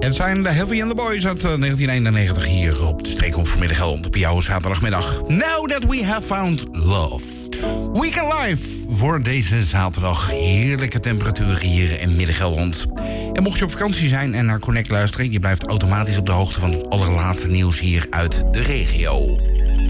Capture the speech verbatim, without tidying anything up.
Het zijn de Heavy and the Boys uit uh, negentien eenennegentig hier op de streek op vanmiddag Helmond op jouw zaterdagmiddag. Now that we have found love. Weekend Live voor deze zaterdag. Heerlijke temperaturen hier in Midden-Gelderland. En mocht je op vakantie zijn en naar Connect luisteren, je blijft automatisch op de hoogte van het allerlaatste nieuws hier uit de regio.